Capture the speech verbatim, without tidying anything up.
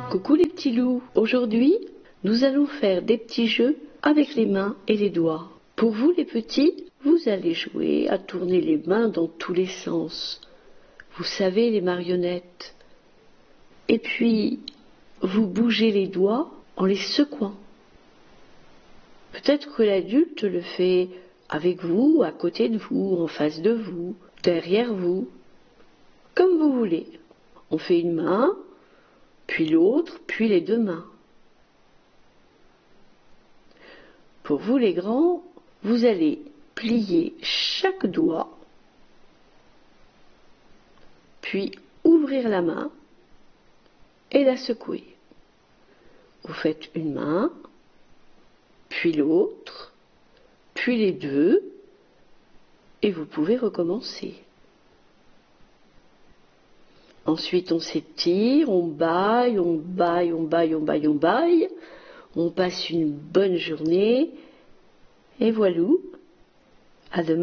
Coucou les petits loups. Aujourd'hui, nous allons faire des petits jeux avec les mains et les doigts. Pour vous les petits, vous allez jouer à tourner les mains dans tous les sens. Vous savez, les marionnettes. Et puis, vous bougez les doigts en les secouant. Peut-être que l'adulte le fait avec vous, à côté de vous, en face de vous, derrière vous, comme vous voulez. On fait une main, puis l'autre, puis les deux mains. Pour vous les grands, vous allez plier chaque doigt, puis ouvrir la main et la secouer. Vous faites une main, puis l'autre, puis les deux, et vous pouvez recommencer. Ensuite, on s'étire, on bâille, on bâille, on bâille, on bâille, on bâille. On passe une bonne journée. Et voilà. À demain.